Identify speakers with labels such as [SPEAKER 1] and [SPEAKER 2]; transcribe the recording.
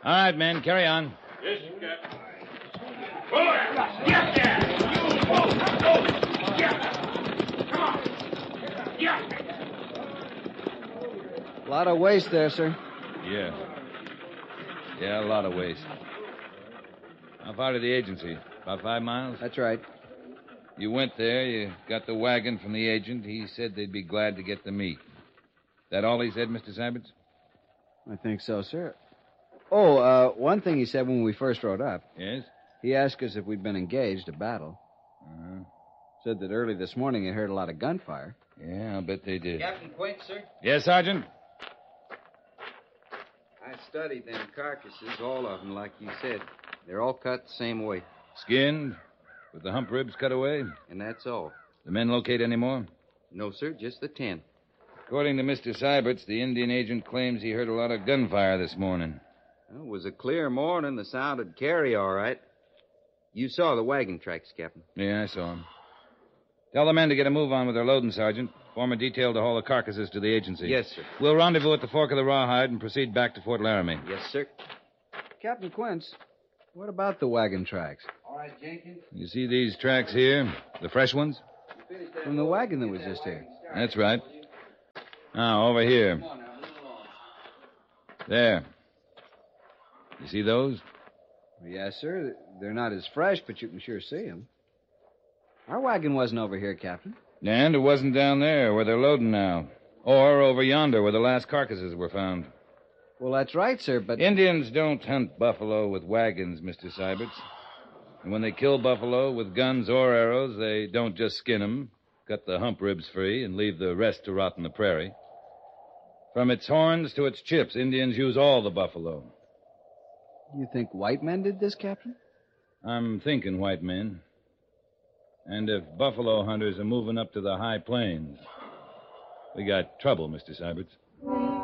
[SPEAKER 1] All right, men, carry on.
[SPEAKER 2] Yes, Captain. Yes, Dad! Come on! Yeah!
[SPEAKER 3] A lot of waste there, sir.
[SPEAKER 1] Yeah, a lot of waste. How far to the agency? About 5 miles?
[SPEAKER 3] That's right.
[SPEAKER 1] You went there, you got the wagon from the agent. He said they'd be glad to get the meat. That all he said, Mr. Syberts?
[SPEAKER 3] I think so, sir. Oh, one thing he said when we first rode up.
[SPEAKER 1] Yes?
[SPEAKER 3] He asked us if we'd been engaged, a battle.
[SPEAKER 1] Uh-huh.
[SPEAKER 3] Said that early this morning he heard a lot of gunfire.
[SPEAKER 1] Yeah, I'll bet they did.
[SPEAKER 3] Captain Quint, sir?
[SPEAKER 1] Yes, Sergeant?
[SPEAKER 3] I studied them carcasses, all of them, like you said. They're all cut the same way.
[SPEAKER 1] Skinned? With the hump ribs cut away?
[SPEAKER 3] And that's all.
[SPEAKER 1] The men locate any more?
[SPEAKER 3] No, sir, just the 10.
[SPEAKER 1] According to Mr. Syberts, the Indian agent claims he heard a lot of gunfire this morning.
[SPEAKER 3] Well, it was a clear morning. The sound would carry all right. You saw the wagon tracks, Captain.
[SPEAKER 1] Yeah, I saw him. Tell the men to get a move on with their loading, Sergeant. Form a detail to haul the carcasses to the agency.
[SPEAKER 3] Yes, sir.
[SPEAKER 1] We'll rendezvous at the fork of the Rawhide and proceed back to Fort Laramie.
[SPEAKER 3] Yes, sir. Captain Quince, what about the wagon tracks?
[SPEAKER 4] All right, Jenkins.
[SPEAKER 1] You see these tracks here? The fresh ones?
[SPEAKER 3] From the wagon that was just here.
[SPEAKER 1] That's right. Now, over here. There. You see those?
[SPEAKER 3] Yes, sir. They're not as fresh, but you can sure see them. Our wagon wasn't over here, Captain.
[SPEAKER 1] And it wasn't down there where they're loading now. Or over yonder where the last carcasses were found.
[SPEAKER 3] Well, that's right, sir, but...
[SPEAKER 1] Indians don't hunt buffalo with wagons, Mr. Syberts. And when they kill buffalo with guns or arrows, they don't just skin them, cut the hump ribs free, and leave the rest to rot in the prairie. From its horns to its chips, Indians use all the buffalo.
[SPEAKER 3] You think white men did this, Captain?
[SPEAKER 1] I'm thinking white men. And if buffalo hunters are moving up to the high plains, we got trouble, Mr. Syberts.